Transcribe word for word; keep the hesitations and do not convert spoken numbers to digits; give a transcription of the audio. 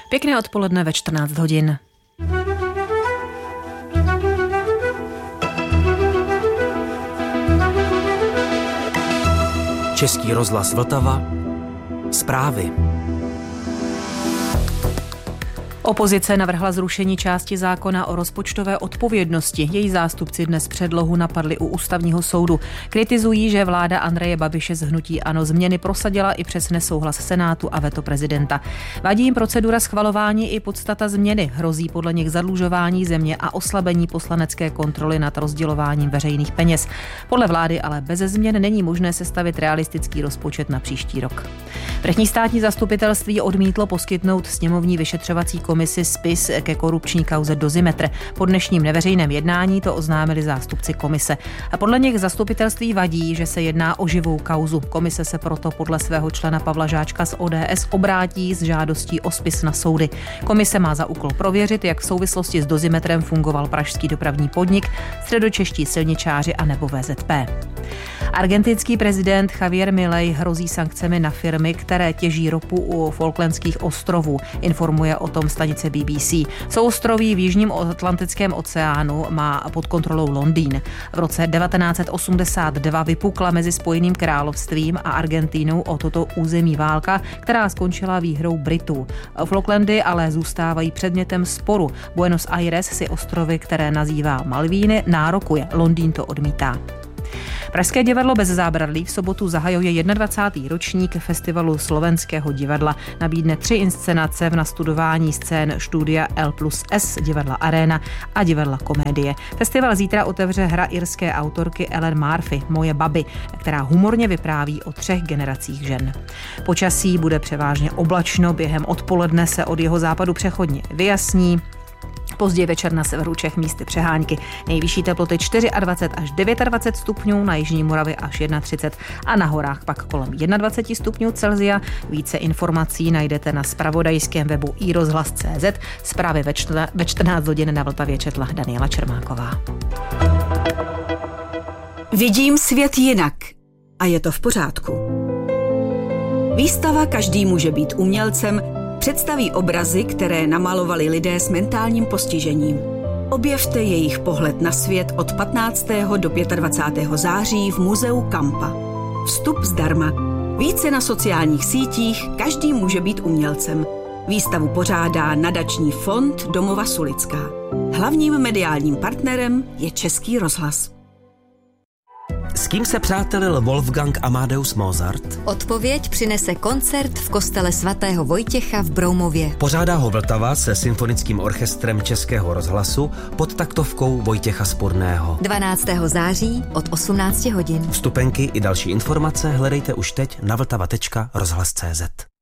Pěkné odpoledne ve čtrnáct hodin. Český rozhlas Vltava. Zprávy. Opozice navrhla zrušení části zákona o rozpočtové odpovědnosti. Její zástupci dnes předlohu napadli u Ústavního soudu. Kritizují, že vláda Andreje Babiše z hnutí ANO změny prosadila i přes nesouhlas Senátu a veto prezidenta. Vadí jim procedura schvalování i podstata změny. Hrozí podle nich zadlužování země a oslabení poslanecké kontroly nad rozdělováním veřejných peněz. Podle vlády ale bez změn není možné sestavit realistický rozpočet na příští rok. Vrchní státní zastupitelství odmítlo poskytnout sněmovní vyšetřovací komisi spis ke korupční kauze Dozimetr. Po dnešním neveřejném jednání to oznámili zástupci komise. A podle nich zastupitelství vadí, že se jedná o živou kauzu. Komise se proto podle svého člena Pavla Žáčka z O D S obrátí s žádostí o spis na soudy. Komise má za úkol prověřit, jak v souvislosti s Dozimetrem fungoval pražský dopravní podnik, středočeští silničáři a nebo V Z P. Argentinský prezident Javier Milei hrozí sankcemi na firmy, které těží ropu u Falklandských ostrovů. Informuje o tom stanice B B C. Souostroví v jižním Atlantickém oceánu má pod kontrolou Londýn. V roce devatenáct set osmdesát dva vypukla mezi Spojeným královstvím a Argentínou o toto území válka, která skončila výhrou Britů. Falklandy ale zůstávají předmětem sporu. Buenos Aires si ostrovy, které nazývá Malvíny, nárokuje. Londýn to odmítá. Pražské divadlo Bez zábradlí v sobotu zahajuje dvacátý první ročník festivalu Slovenského divadla. Nabídne tři inscenace v nastudování scén studia L plus S, divadla Arena a divadla Komédie. Festival zítra otevře hra irské autorky Ellen Murphy, Moje baby, která humorně vypráví o třech generacích žen. Počasí bude převážně oblačno, během odpoledne se od jeho západu přechodně vyjasní. Později večer na severu Čech místy přehánky. Nejvyšší teploty dvacet čtyři až dvacet devět stupňů, na jižní Moravě až třicet jedna a na horách pak kolem dvacet jedna stupňů Celsia. Více informací najdete na zpravodajském webu i rozhlas tečka cé zet. Zprávy ve čtrnáct hodin na Vltavě četla Daniela Čermáková. Vidím svět jinak a je to v pořádku. Výstava Každý může být umělcem představí obrazy, které namalovali lidé s mentálním postižením. Objevte jejich pohled na svět od patnáctého do dvacátého pátého září v muzeu Kampa. Vstup zdarma. Více na sociálních sítích Každý může být umělcem. Výstavu pořádá nadační fond Domova Sulická. Hlavním mediálním partnerem je Český rozhlas. S kým se přátelil Wolfgang Amadeus Mozart? Odpověď přinese koncert v kostele svatého Vojtěcha v Broumově. Pořádá ho Vltava se symfonickým orchestrem Českého rozhlasu pod taktovkou Vojtěcha Spurného. dvanáctého září od osmnáct hodin. Vstupenky i další informace hledejte už teď na vltava tečka rozhlas tečka cé zet.